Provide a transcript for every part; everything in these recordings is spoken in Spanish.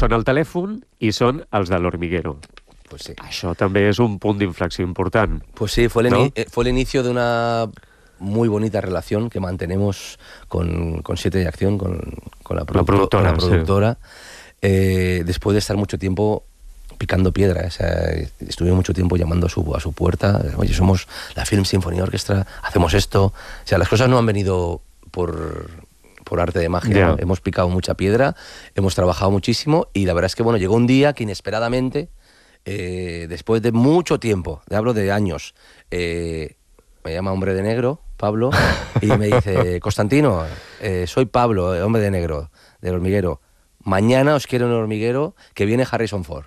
sona el telèfon i són els de l'Hormiguero. Pues sí. Això també és un punt d'inflexió important. Pues sí, fue ¿no? el inicio de una muy bonita relación que mantenemos con Siete de Acción, con la productora. Sí. Después de estar mucho tiempo picando piedra, o sea, estuve mucho tiempo llamando a su puerta. Oye, somos la Film Symphony Orchestra, hacemos esto. O sea, las cosas no han venido por arte de magia. Yeah. Hemos picado mucha piedra, hemos trabajado muchísimo y la verdad es que, bueno, llegó un día que inesperadamente, después de mucho tiempo, te hablo de años, me llama Hombre de Negro, Pablo, y me dice, Constantino, soy Pablo, Hombre de Negro, del Hormiguero. Mañana os quiero en el Hormiguero, que viene Harrison Ford.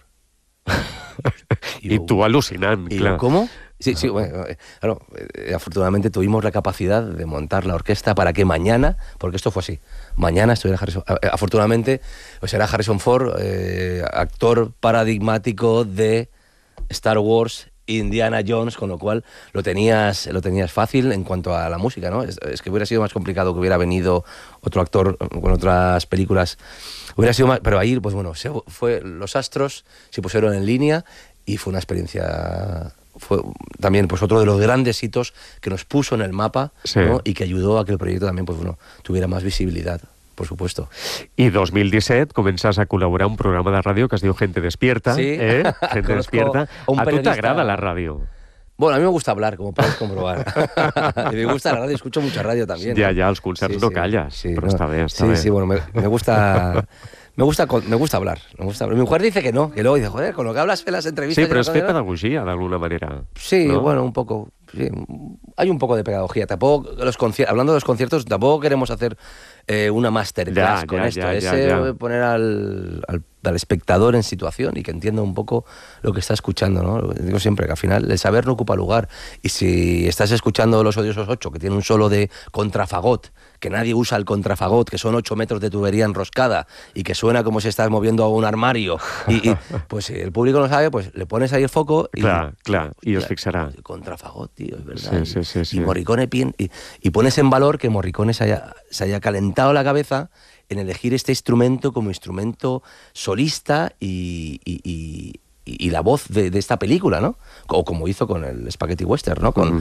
I tu al·lucinant, clar. ¿Cómo? Sí, bueno, claro, afortunadamente tuvimos la capacidad de montar la orquesta para que mañana, porque esto fue así, mañana estuviera Harrison, afortunadamente, pues era Harrison Ford, actor paradigmático de Star Wars, Indiana Jones, con lo cual lo tenías fácil en cuanto a la música, ¿no? Es que hubiera sido más complicado que hubiera venido otro actor con otras películas, hubiera sido más, pero ahí, pues bueno, los astros se pusieron en línea y fue una experiencia... Fue también pues otro de los grandes hitos que nos puso en el mapa, sí, ¿no? Y que ayudó a que el proyecto también pues, bueno, tuviera más visibilidad, por supuesto. I 2017 comences a col·laborar a un programa de ràdio que es diu Gente Despierta. Sí. Gente Despierta. A tu t'agrada la ràdio? Bueno, a mí me gusta hablar, como puedes comprobar. Me gusta la radio, escucho mucha radio también. Ja, als concerts no calles, sí, però està bé, està bé. Sí, bueno, me gusta... Me gusta hablar. Mi mujer dice que no, dice, joder, con lo que hablas en las entrevistas... Sí, pero es fer pedagogia, d'alguna manera. Sí, ¿no? Bueno, un poco. Sí. Hay un poco de pedagogía. Tampoco hablando de los conciertos, tampoco queremos hacer una masterclass con esto. Poner al espectador en situación y que entienda un poco lo que está escuchando, ¿no? Digo siempre que al final el saber no ocupa lugar. Y si estás escuchando Los Odiosos 8, que tiene un solo de contrafagot, que nadie usa el contrafagot, que son 8 metros de tubería enroscada y que suena como si estás moviendo a un armario, y pues si el público no sabe, pues le pones ahí el foco y... Clar, i es fixarà. Contrafagot, tío, es verdad. Sí. Y Morricone, y pones en valor que Morricone se haya calentado la cabeza en elegir este instrumento como instrumento solista y la voz de esta película, ¿no? O como hizo con el Spaghetti Western, ¿no? Con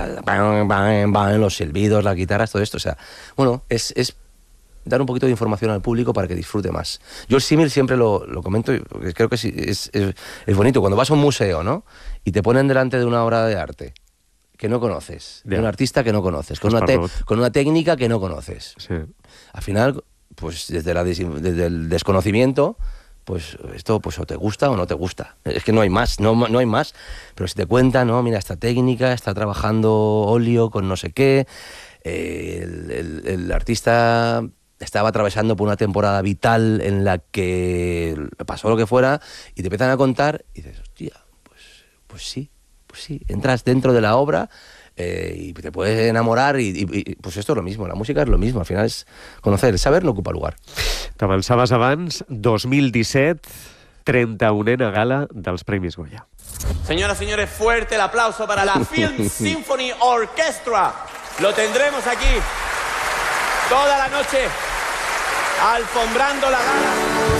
los silbidos, las guitarras, todo esto. O sea, bueno, es dar un poquito de información al público para que disfrute más. Yo el símil siempre lo comento, porque creo que es bonito. Cuando vas a un museo, ¿no? Y te ponen delante de una obra de arte que no conoces, de un artista que no conoces, con una técnica que no conoces. Sí. Al final, pues desde el desconocimiento, pues esto pues o te gusta o no te gusta. Es que no hay más, no hay más. Pero si te cuentan, no, mira, esta técnica, está trabajando óleo con no sé qué, el artista estaba atravesando por una temporada vital en la que pasó lo que fuera, y te empiezan a contar y dices, hostia, pues sí, entras dentro de la obra y te puedes enamorar y pues esto es lo mismo, la música es lo mismo, al final es conocer, el saber no ocupa lugar. T'avançaves abans, 2017, 31a gala dels Premis Goya. Señoras, señores, fuerte el aplauso para la Film Symphony Orchestra. Lo tendremos aquí toda la noche, alfombrando la gala.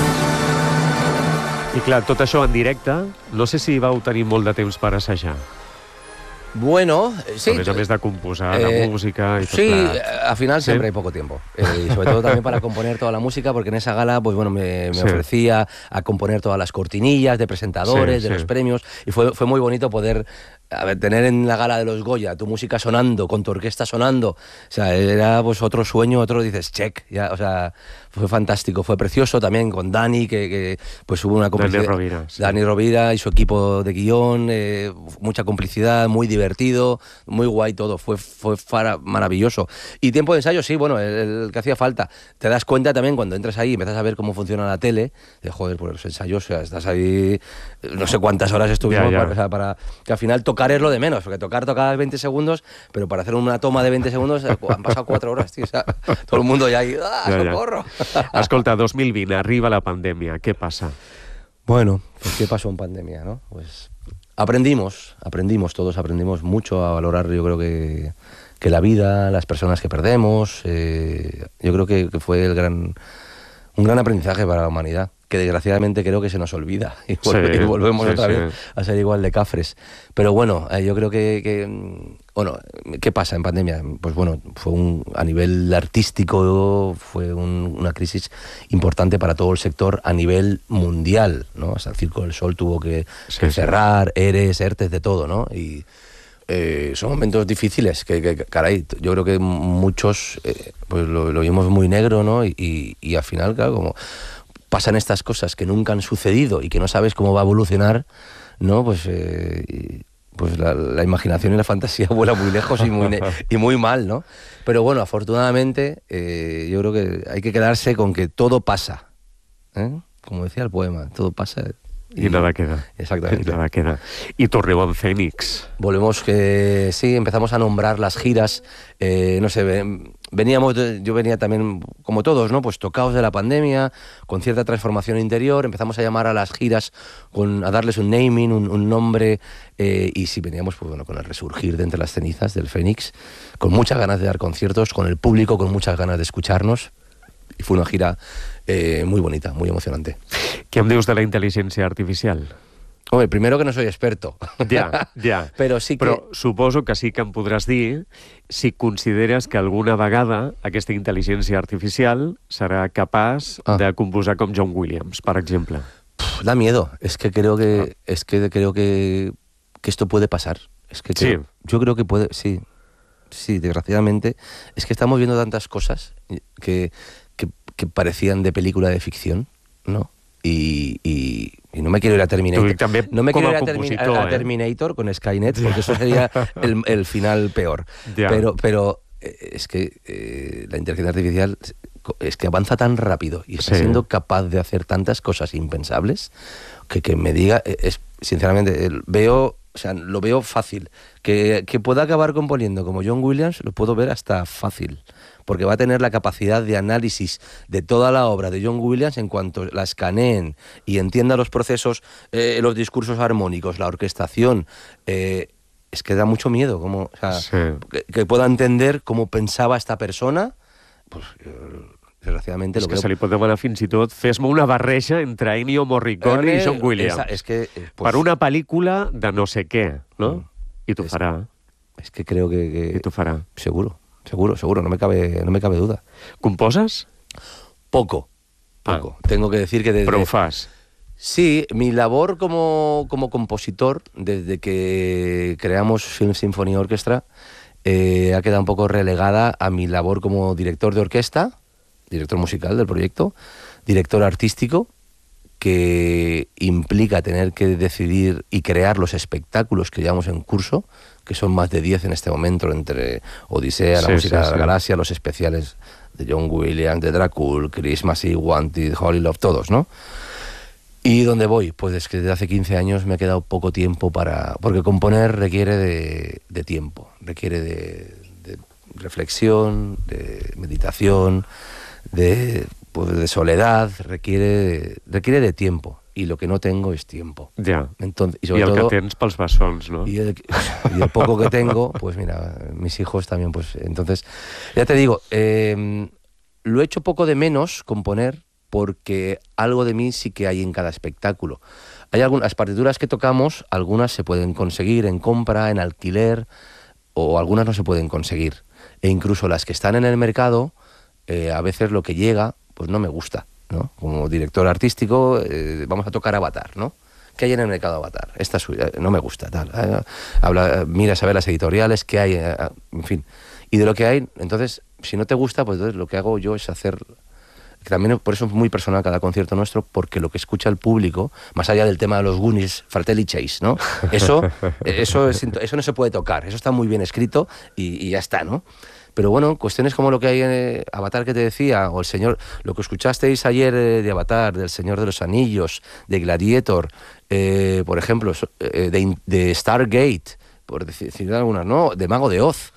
I clar, tot això en directe, no sé si vau tenir molt de temps per assajar. Bueno, sí. A més de composar la música y todo. Sí, al final siempre hay poco tiempo. Y sobre todo también para componer toda la música, porque en esa gala, pues bueno, me ofrecía a componer todas las cortinillas de presentadores, de los premios, y fue muy bonito poder tener en la gala de los Goya tu música sonando, con tu orquesta sonando. O sea, era pues otro sueño, otro dices, check, ya, o sea, fue fantástico, fue precioso también con Dani, que pues hubo una complicidad. Dani Rovira y su equipo de guión, mucha complicidad, muy divertido, muy guay todo, fue maravilloso. Y tiempo de ensayo, sí, bueno, el que hacía falta. Te das cuenta también cuando entras ahí y empiezas a ver cómo funciona la tele, de joder, pues los ensayos, o sea, estás ahí, no sé cuántas horas estuvimos para que al final tocar es lo de menos, porque tocar 20 segundos, pero para hacer una toma de 20 segundos han pasado 4 horas, tío, o sea, todo el mundo ya ahí, ¡socorro! Escolta, 2020, arriba la pandèmia, què passa? Bueno, pues ¿qué pasó en pandemia, no? Pues todos aprendimos mucho a valorar, yo creo que la vida, las personas que perdemos, yo creo que fue un gran aprendizaje para la humanidad. que desgraciadamente creo que se nos olvida y volvemos otra vez a ser igual de cafres. Pero bueno, yo creo bueno, ¿qué pasa en pandemia? Pues bueno, a nivel artístico fue una crisis importante para todo el sector a nivel mundial, ¿no? Hasta el Circo del Sol tuvo que cerrar, ERTES, de todo, ¿no? Y son momentos difíciles que caray, yo creo que muchos pues lo vimos muy negro, ¿no? Y al final, claro, como pasan estas cosas que nunca han sucedido y que no sabes cómo va a evolucionar, ¿no? Pues la imaginación y la fantasía vuelan muy lejos y muy mal, ¿no? Pero bueno, afortunadamente yo creo que hay que quedarse con que todo pasa, ¿eh? Como decía el poema, todo pasa y nada queda. Exactamente. Y nada queda. Y torneu en Fénix. Volvemos sí, empezamos a nombrar las giras, no sé, yo venía también, como todos, ¿no? Pues tocados de la pandemia, con cierta transformación interior, empezamos a llamar a las giras, a darles un naming, un nombre, y sí, veníamos pues, bueno, con el resurgir de entre las cenizas del Fénix, con muchas ganas de dar conciertos, con el público, con muchas ganas de escucharnos, y fue una gira muy bonita, muy emocionante. Què em dius de la intel·ligència artificial? Home, primero que no soy experto. Ja. Però sí que... Però suposo que sí que em podràs dir si consideres que alguna vegada aquesta intel·ligència artificial serà capaç de composar com John Williams, per exemple. Da miedo. Es que creo que esto puede pasar. Yo creo que puede, sí. Sí, desgraciadamente. Es que estamos viendo tantas cosas que parecían de película de ficción, ¿no? Y no me quiero ir a Terminator. No me quiero ir a Terminator con Skynet, porque eso sería el final peor. Pero es que la inteligencia artificial es que avanza tan rápido y está siendo capaz de hacer tantas cosas impensables que me diga, sinceramente, lo veo fácil. Que pueda acabar componiendo como John Williams, lo puedo ver hasta fácil, porque va a tener la capacidad de análisis de toda la obra de John Williams en cuanto la escaneen y entienda los procesos, los discursos armónicos, la orquestación. Es que da mucho miedo que pueda entender cómo pensaba esta persona. Pues desgraciadamente lo que se li pot demanar fins i tot fes-me una barreja entre Ennio Morricone i John Williams per una pel·lícula de no sé què, no? I t'ho farà. Es que creo que... I t'ho farà. Seguro, no me cabe duda. ¿Composes? Poco. Tengo que decir que Però ho fas. Sí, mi labor como compositor, desde que creamos Film Symphony Orchestra, ha quedado un poco relegada a mi labor como director de orquesta, director musical del proyecto, director artístico, que implica tener que decidir y crear los espectáculos que llevamos en curso, que son más de 10 en este momento, entre Odisea, la música de la galaxia, los especiales de John Williams, de Dracul, Christmas y Wanted, Holy Love, todos, ¿no? ¿Y dónde voy? Pues es que desde hace 15 años me ha quedado poco tiempo porque componer requiere de tiempo, requiere de reflexión, de meditación, de soledad, requiere de tiempo. Y lo que no tengo es tiempo. Ja. Entonces, y el todo, que tens pels bessons, ¿no? Y el poco que tengo, pues mira, mis hijos también, pues entonces... Ya te digo, lo he hecho poco de menos componer, porque algo de mí sí que hay en cada espectáculo. Hay algunas partituras que tocamos, algunas se pueden conseguir en compra, en alquiler, o algunas no se pueden conseguir. E incluso las que están en el mercado, a veces lo que llega, pues no me gusta, ¿no? Como director artístico, vamos a tocar Avatar, ¿no? ¿Qué hay en el mercado Avatar? Esta suya, no me gusta, tal. Mira a ver las editoriales, qué hay, en fin. Y de lo que hay, entonces, si no te gusta, pues entonces lo que hago yo es hacer... También por eso es muy personal cada concierto nuestro, porque lo que escucha el público, más allá del tema de los Goonies, Fratelli Chase, ¿no? Eso no se puede tocar, eso está muy bien escrito y ya está, ¿no? Pero bueno, cuestiones como lo que hay en Avatar que te decía, o lo que escuchasteis ayer de Avatar, del Señor de los Anillos, de Gladiator, por ejemplo, de Stargate, por decir algunas, ¿no? De Mago de Oz.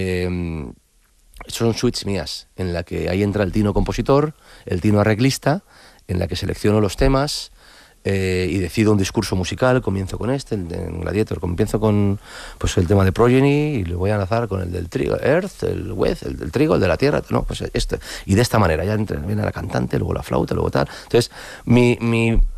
Son suites mías, en la que ahí entra el tino compositor, el tino arreglista, en la que selecciono los temas, y decido un discurso musical, comienzo con en Gladiator, comienzo con pues el tema de Progeny y lo voy a enlazar con el del trigo, Earth, el Weth, el del trigo, el de la tierra, no, pues este. Y de esta manera, ya viene la cantante, luego la flauta, luego tal. Entonces, mi